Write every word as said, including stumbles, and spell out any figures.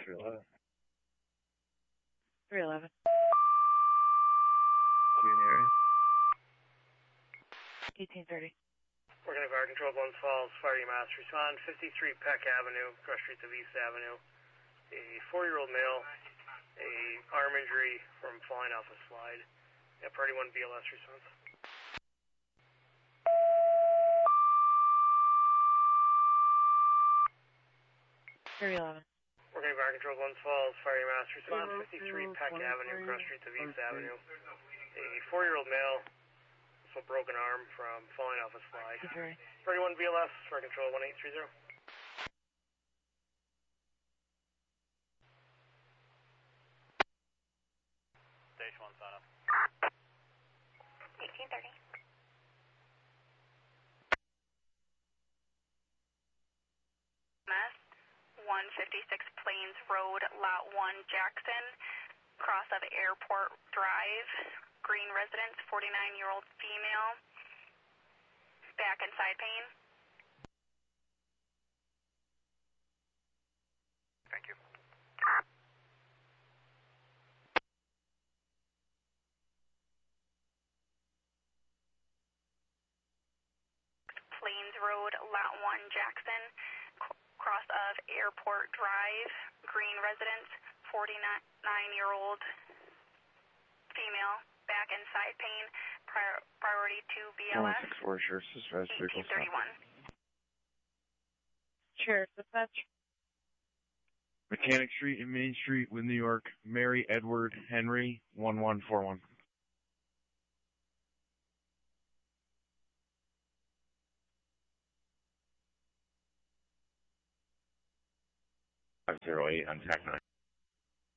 three eleven. three eleven. Do you area? eighteen thirty. We're going to fire control Glens Falls, Fire U Mass. Respond fifty-three Peck Avenue, cross streets of East Avenue. A four-year-old male, a arm injury from falling off a slide. Yeah, Party one B L S response. three eleven. We're going to fire control Glens Falls, Fire U Mass. Respond fifty-three Peck Avenue, cross streets of East Avenue. A four-year-old male, a broken arm from falling off a slide. Okay. Party one B L S, fire control one eight three zero. Station one sign up. eighteen thirty. Mass, one fifty-six Plains Road, Lot one, Jackson, cross of Airport Drive, Green Residence, forty-nine-year-old female, back and side pain. Thank you. Plains Road, Lot one, Jackson, cross of Airport Drive, Green Residence, forty-nine-year-old female, back and side pain, prior, priority two B L S, one six four, Sheriff's Dispatch, eighteen thirty-one. Sheriff's Dispatch. Mechanic Street and Main Street with New York, Mary Edward Henry, one one four one. five zero eight on T A C nine.